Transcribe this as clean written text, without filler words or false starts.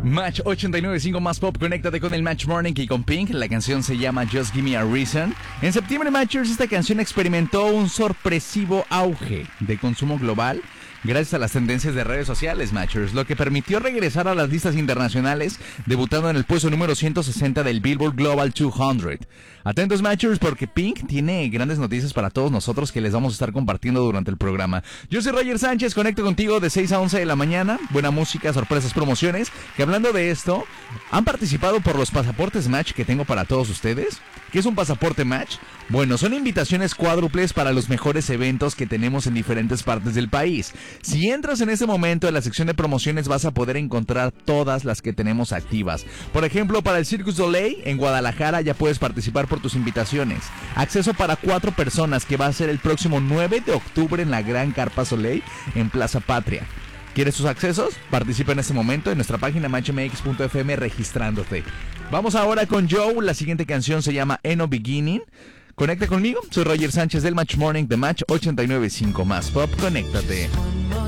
Match 89.5 más pop, conéctate con el Match Morning y con Pink. La canción se llama Just Give Me a Reason. En septiembre, Matchers, esta canción experimentó un sorpresivo auge de consumo global gracias a las tendencias de redes sociales, Matchers, lo que permitió regresar a las listas internacionales, debutando en el puesto número 160 del Billboard Global 200. Atentos, Matchers, porque Pink tiene grandes noticias para todos nosotros que les vamos a estar compartiendo durante el programa. Yo soy Roger Sánchez, conecto contigo de 6 a 11 de la mañana. Buena música, sorpresas, promociones. Que hablando de esto, ¿han participado por los pasaportes Match que tengo para todos ustedes? ¿Qué es un pasaporte Match? Bueno, son invitaciones cuádruples para los mejores eventos que tenemos en diferentes partes del país. Si entras en este momento en la sección de promociones vas a poder encontrar todas las que tenemos activas. Por ejemplo, para el Cirque du Soleil en Guadalajara ya puedes participar por tus invitaciones. Acceso para 4 personas que va a ser el próximo 9 de octubre en la Gran Carpa Soleil en Plaza Patria. ¿Quieres tus accesos? Participa en este momento en nuestra página matchmx.fm registrándote. Vamos ahora con Joe. La siguiente canción se llama Eno Beginning. Conecta conmigo, soy Roger Sánchez del Match Morning de Match 89.5 más pop. Conéctate.